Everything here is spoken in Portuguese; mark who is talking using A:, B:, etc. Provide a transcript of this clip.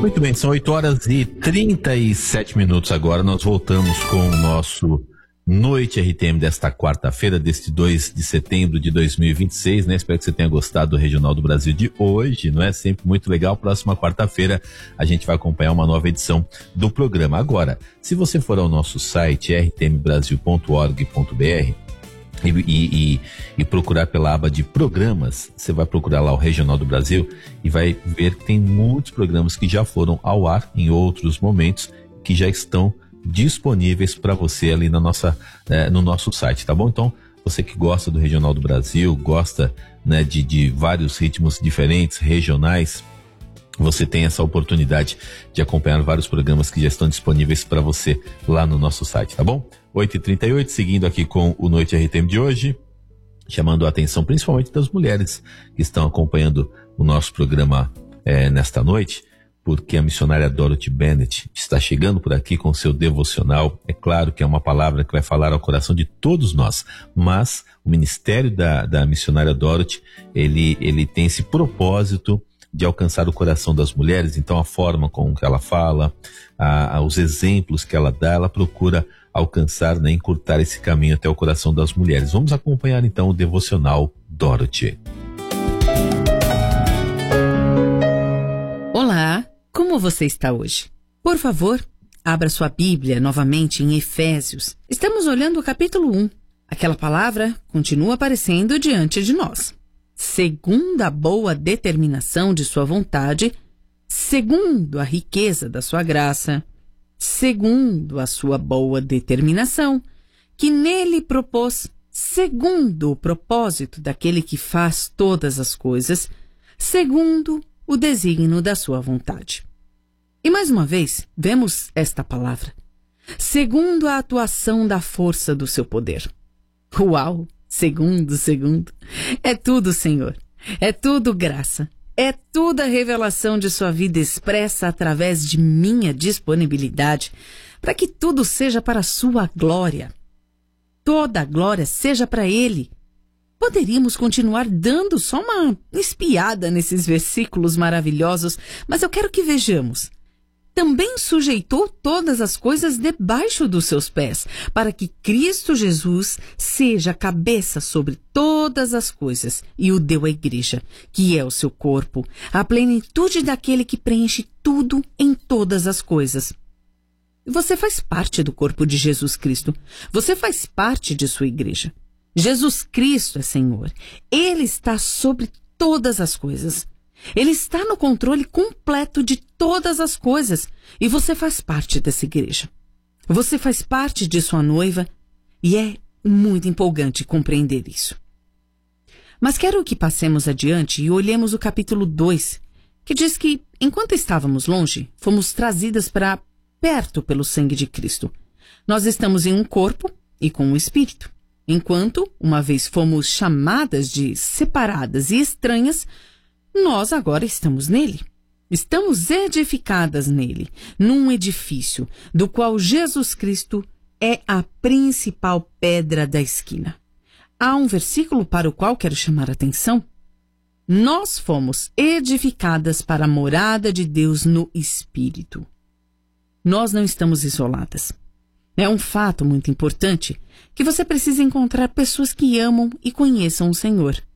A: Muito bem, são 8h37 agora. Nós voltamos com o nosso Noite RTM desta quarta-feira, deste 2 de setembro de 2026, né? Espero que você tenha gostado do Regional do Brasil de hoje, não é? Sempre muito legal. Próxima quarta-feira a gente vai acompanhar uma nova edição do programa. Agora, se você for ao nosso site rtmbrasil.org.br e procurar pela aba de programas, você vai procurar lá o Regional do Brasil e vai ver que tem muitos programas que já foram ao ar em outros momentos, que já estão disponíveis para você ali no nosso site, tá bom? Então, você que gosta do Regional do Brasil, gosta, né, de vários ritmos diferentes, regionais, você tem essa oportunidade de acompanhar vários programas que já estão disponíveis para você lá no nosso site, tá bom? 8h38, seguindo aqui com o Noite RTM de hoje, chamando a atenção principalmente das mulheres que estão acompanhando o nosso programa nesta noite, porque a missionária Dorothy Bennett está chegando por aqui com seu devocional. É claro que é uma palavra que vai falar ao coração de todos nós, mas o ministério da missionária Dorothy, ele tem esse propósito de alcançar o coração das mulheres. Então a forma com que ela fala, os exemplos que ela dá, ela procura alcançar, né, encurtar esse caminho até o coração das mulheres. Vamos acompanhar então o devocional Dorothy.
B: Olá, como você está hoje? Por favor, abra sua Bíblia novamente em Efésios. Estamos olhando o capítulo 1. Aquela palavra continua aparecendo diante de nós. Segundo a boa determinação de sua vontade, segundo a riqueza da sua graça, segundo a sua boa determinação, que nele propôs, segundo o propósito daquele que faz todas as coisas, segundo o desígnio da sua vontade. E mais uma vez, vemos esta palavra, segundo a atuação da força do seu poder. Uau! Segundo. É tudo, Senhor. É tudo graça. É tudo a revelação de sua vida expressa através de minha disponibilidade para que tudo seja para a sua glória. Toda a glória seja para Ele. Poderíamos continuar dando só uma espiada nesses versículos maravilhosos, mas eu quero que vejamos. Também sujeitou todas as coisas debaixo dos seus pés, para que Cristo Jesus seja a cabeça sobre todas as coisas, e o deu à igreja, que é o seu corpo, a plenitude daquele que preenche tudo em todas as coisas. Você faz parte do corpo de Jesus Cristo. Você faz parte de sua igreja. Jesus Cristo é Senhor. Ele está sobre todas as coisas. Ele está no controle completo de todas as coisas e você faz parte dessa igreja. Você faz parte de sua noiva e é muito empolgante compreender isso. Mas quero que passemos adiante e olhemos o capítulo 2, que diz que, enquanto estávamos longe, fomos trazidas para perto pelo sangue de Cristo. Nós estamos em um corpo e com um espírito. Enquanto, uma vez fomos chamadas de separadas e estranhas, nós agora estamos nele. Estamos edificadas nele, num edifício do qual Jesus Cristo é a principal pedra da esquina. Há um versículo para o qual quero chamar a atenção. Nós fomos edificadas para a morada de Deus no Espírito. Nós não estamos isoladas. É um fato muito importante que você precisa encontrar pessoas que amam e conheçam o Senhor.